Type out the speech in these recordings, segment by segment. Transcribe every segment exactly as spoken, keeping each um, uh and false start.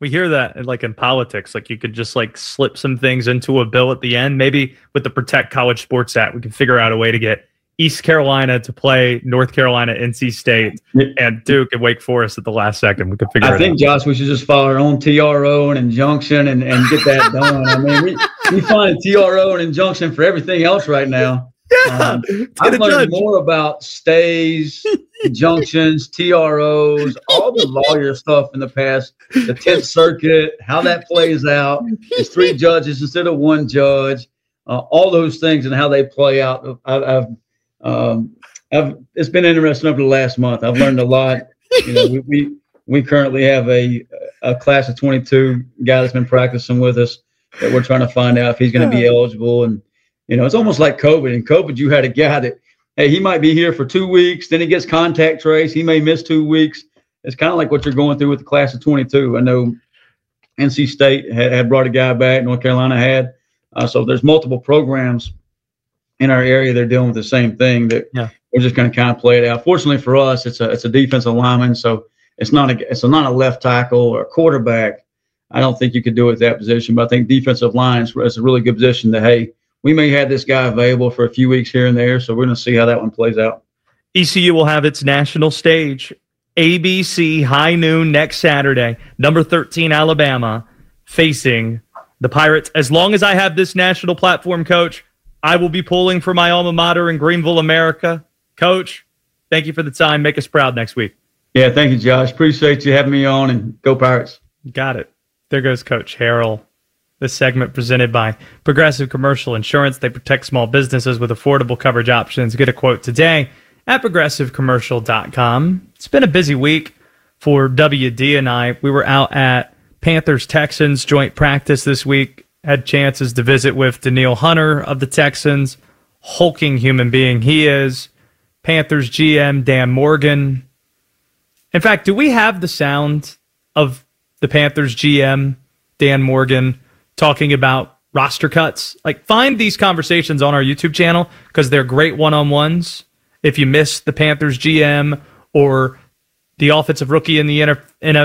We hear that like in politics, like you could just like slip some things into a bill at the end. Maybe with the Protect College Sports Act, we can figure out a way to get East Carolina to play North Carolina, N C State, and Duke and Wake Forest at the last second. We could figure I it think, out. Josh, we should just file our own T R O and injunction and, and get that done. I mean, we, we find T R O and injunction for everything else right now. Yeah, um, I've learned more about stays, injunctions, T R Os, all the lawyer stuff in the past, the Tenth Circuit, how that plays out. It's three judges instead of one judge, uh, all those things and how they play out. I, I've, um, I've, it's been interesting over the last month. I've learned a lot. You know, we, we, we currently have a, a class of twenty-two guy that's been practicing with us that we're trying to find out if he's going to be eligible. And, you know, it's almost like COVID. In COVID, you had a guy that, hey, he might be here for two weeks. Then he gets contact trace. He may miss two weeks. It's kind of like what you're going through with the class of twenty-two. I know N C State had, had brought a guy back. North Carolina had. Uh, so there's multiple programs in our area. They're dealing with the same thing. That yeah. We're just going to kind of play it out. Fortunately for us, it's a it's a defensive lineman. So it's not a it's a, not a left tackle or a quarterback. I don't think you could do it at that position. But I think defensive line is a really good position to, hey, we may have this guy available for a few weeks here and there, so we're going to see how that one plays out. E C U will have its national stage, A B C, high noon next Saturday. Number thirteen, Alabama, facing the Pirates. As long as I have this national platform, Coach, I will be pulling for my alma mater in Greenville, America. Coach, thank you for the time. Make us proud next week. Yeah, thank you, Josh. Appreciate you having me on, and go Pirates. Got it. There goes Coach Harrell. This segment presented by Progressive Commercial Insurance. They protect small businesses with affordable coverage options. Get a quote today at progressive commercial dot com. It's been a busy week for W D and I. We were out at Panthers-Texans joint practice this week. Had chances to visit with Danielle Hunter of the Texans. Hulking human being he is. Panthers G M Dan Morgan. In fact, do we have the sound of the Panthers G M Dan Morgan talking about roster cuts? Like, find these conversations on our YouTube channel because they're great one-on-ones. If you missed the Panthers G M or the offensive rookie in the N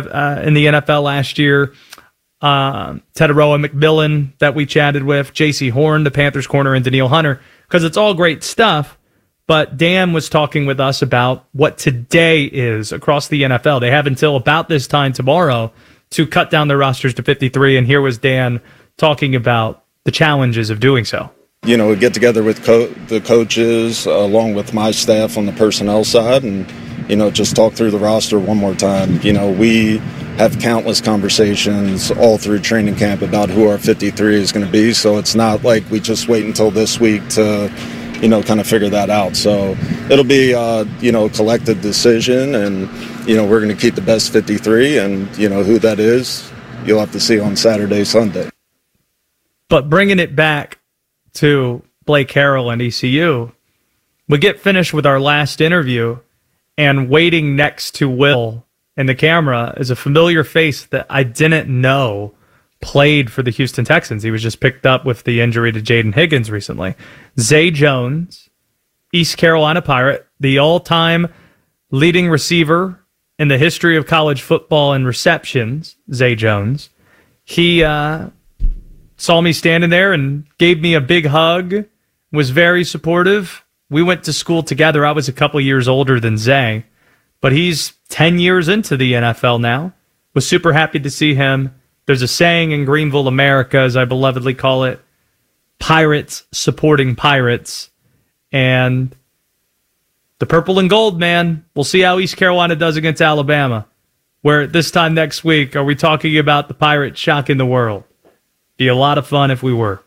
F L last year, uh, Teteroa McMillan that we chatted with, J C Horn, the Panthers corner, and Danielle Hunter, because it's all great stuff. But Dan was talking with us about what today is across the N F L. They have until about this time tomorrow to cut down their rosters to fifty-three, and here was Dan talking about the challenges of doing so. You know, we get together with co- the coaches uh, along with my staff on the personnel side and, you know, just talk through the roster one more time. You know, we have countless conversations all through training camp about who our fifty-three is going to be, so it's not like we just wait until this week to, you know, kind of figure that out. So it'll be, uh, you know, a collective decision, and, you know, we're going to keep the best fifty-three, and, you know, who that is, you'll have to see on Saturday, Sunday. But bringing it back to Blake Harrell and E C U, we get finished with our last interview, and waiting next to Will in the camera is a familiar face that I didn't know played for the Houston Texans. He was just picked up with the injury to Jaden Higgins recently. Zay Jones, East Carolina Pirate, the all-time leading receiver in the history of college football in receptions, Zay Jones. He uh, saw me standing there and gave me a big hug, was very supportive. We went to school together. I was a couple years older than Zay, but he's ten years into the N F L now. Was super happy to see him. There's a saying in Greenville, America, as I belovedly call it, Pirates supporting Pirates. And the purple and gold, man. We'll see how East Carolina does against Alabama. Where this time next week, are we talking about the Pirates shocking the world? Be a lot of fun if we were.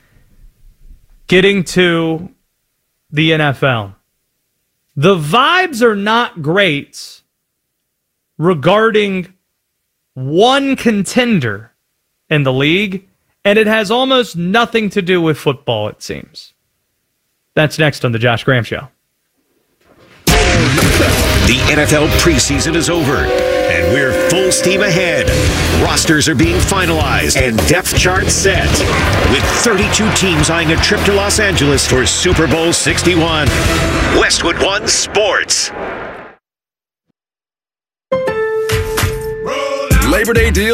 Getting to the N F L. The vibes are not great regarding one contender in the league, and it has almost nothing to do with football, it seems. That's next on The Josh Graham Show. The N F L preseason is over, and we're full steam ahead. Rosters are being finalized and depth charts set, with thirty-two teams eyeing a trip to Los Angeles for Super Bowl sixty-one. Westwood One Sports. Labor Day deals